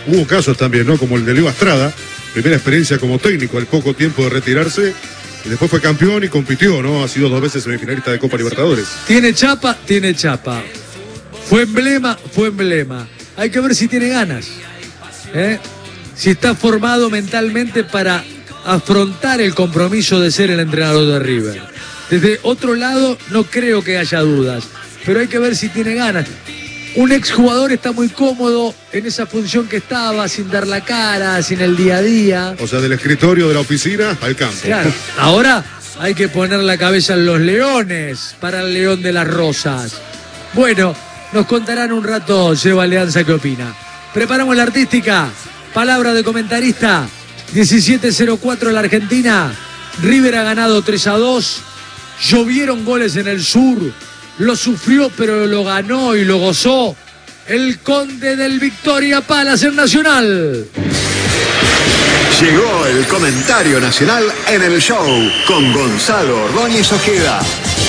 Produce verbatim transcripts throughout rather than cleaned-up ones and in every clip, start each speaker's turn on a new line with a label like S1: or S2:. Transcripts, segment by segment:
S1: hubo casos también, ¿no? Como el de Leo Astrada, primera experiencia como técnico al poco tiempo de retirarse, y después fue campeón y compitió, ¿no? Ha sido dos veces semifinalista de Copa Libertadores.
S2: Tiene chapa, tiene chapa. Fue emblema, fue emblema. Hay que ver si tiene ganas, ¿eh? Si está formado mentalmente para afrontar el compromiso de ser el entrenador de River. Desde otro lado, no creo que haya dudas, pero hay que ver si tiene ganas. Un exjugador está muy cómodo en esa función que estaba, sin dar la cara, sin el día a día.
S1: O sea, del escritorio de la oficina al campo.
S2: Claro, ahora hay que poner la cabeza en los leones para el León de las Rosas. Bueno, nos contarán un rato Seba Alianza qué opina. Preparamos la artística. Palabra de comentarista. diecisiete cero cuatro la Argentina. River ha ganado tres a dos. Llovieron goles en el sur. Lo sufrió, pero lo ganó y lo gozó el Conde del Victoria Palace Nacional.
S3: Llegó el comentario nacional en el show con Gonzalo Ordóñez Ojeda.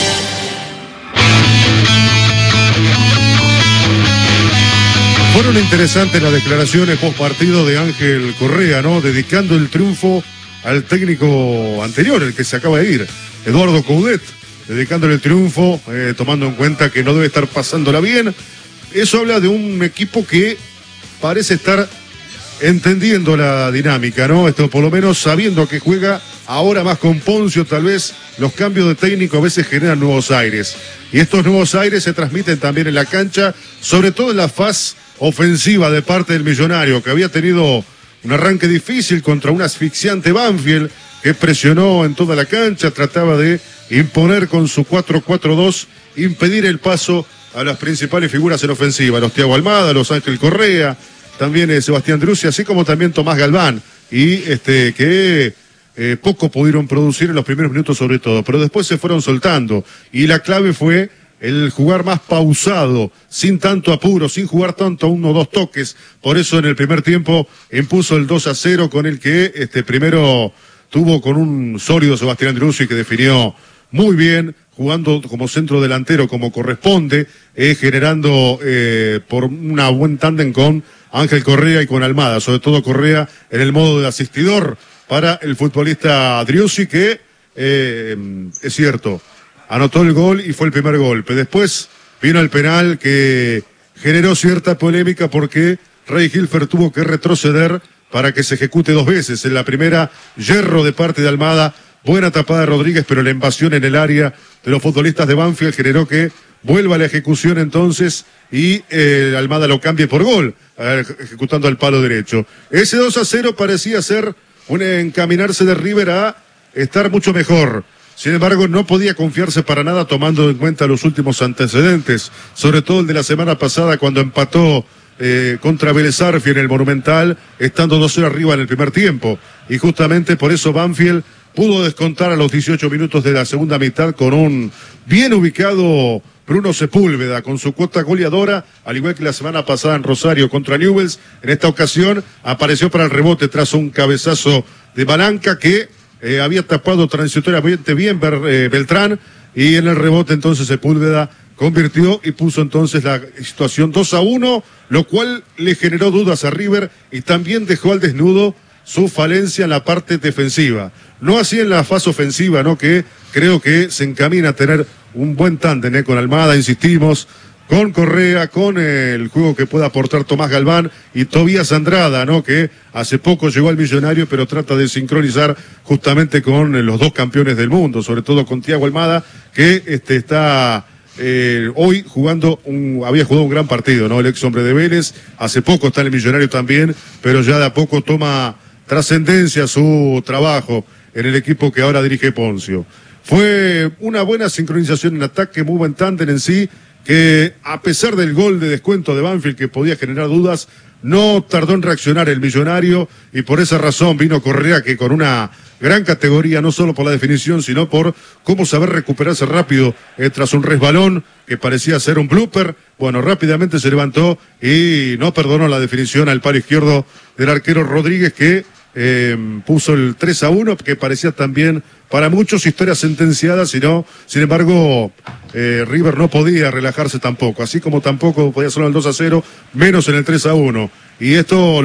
S1: Fueron interesantes las declaraciones post partido de Ángel Correa, ¿no? Dedicando el triunfo al técnico anterior, el que se acaba de ir, Eduardo Coudet, dedicándole el triunfo, eh, tomando en cuenta que no debe estar pasándola bien. Eso habla de un equipo que parece estar entendiendo la dinámica, ¿no? Esto por lo menos sabiendo que juega ahora más con Poncio, tal vez los cambios de técnico a veces generan nuevos aires. Y estos nuevos aires se transmiten también en la cancha, sobre todo en la faz ofensiva de parte del Millonario, que había tenido un arranque difícil contra un asfixiante Banfield, que presionó en toda la cancha, trataba de imponer con su cuatro cuatro dos, impedir el paso a las principales figuras en ofensiva, los Thiago Almada, los Ángel Correa, también eh, Sebastián Driussi, así como también Tomás Galván, y este que eh, poco pudieron producir en los primeros minutos sobre todo, pero después se fueron soltando, y la clave fue el jugar más pausado, sin tanto apuro, sin jugar tanto a uno o dos toques. Por eso en el primer tiempo impuso el dos a cero, con el que este primero tuvo con un sólido Sebastián Driussi que definió muy bien, jugando como centro delantero como corresponde, eh, generando eh, por una buen tándem con Ángel Correa y con Almada, sobre todo Correa en el modo de asistidor para el futbolista Driussi, que eh, es cierto, anotó el gol y fue el primer golpe. Después vino el penal que generó cierta polémica porque Rey Hilfer tuvo que retroceder para que se ejecute dos veces. En la primera, yerro de parte de Almada, buena tapada de Rodríguez, pero la invasión en el área de los futbolistas de Banfield generó que vuelva a la ejecución entonces y eh, Almada lo cambie por gol, eh, ejecutando al palo derecho. Ese dos a cero parecía ser un encaminarse de River a estar mucho mejor. Sin embargo, no podía confiarse para nada tomando en cuenta los últimos antecedentes, sobre todo el de la semana pasada cuando empató eh, contra Vélez Arfi en el Monumental, estando dos cero arriba en el primer tiempo. Y justamente por eso Banfield pudo descontar a los dieciocho minutos de la segunda mitad con un bien ubicado Bruno Sepúlveda, con su cuota goleadora, al igual que la semana pasada en Rosario contra Newell's. En esta ocasión apareció para el rebote tras un cabezazo de Balanca que Eh, había tapado transitoriamente bien eh, Beltrán, y en el rebote entonces Sepúlveda convirtió y puso entonces la situación dos a uno, lo cual le generó dudas a River y también dejó al desnudo su falencia en la parte defensiva. No así en la fase ofensiva, ¿no? Que creo que se encamina a tener un buen tándem, ¿eh? Con Almada, insistimos, con Correa, con el juego que pueda aportar Tomás Galván y Tobías Andrada, ¿no? Que hace poco llegó al Millonario, pero trata de sincronizar justamente con los dos campeones del mundo, sobre todo con Thiago Almada, que este, está eh, hoy jugando, un, había jugado un gran partido, ¿no? El ex hombre de Vélez, hace poco está en el Millonario también, pero ya de a poco toma trascendencia su trabajo en el equipo que ahora dirige Poncio. Fue una buena sincronización en ataque, muy buen tándem en sí, que a pesar del gol de descuento de Banfield que podía generar dudas, no tardó en reaccionar el Millonario, y por esa razón vino Correa, que con una gran categoría, no solo por la definición, sino por cómo saber recuperarse rápido eh, tras un resbalón que parecía ser un blooper. Bueno, rápidamente se levantó y no perdonó la definición al palo izquierdo del arquero Rodríguez, que eh, puso el tres a uno, que parecía también para muchos historia sentenciada, sino, sin embargo, eh, River no podía relajarse tampoco, así como tampoco podía sonar el dos a cero, menos en el tres a uno. Y esto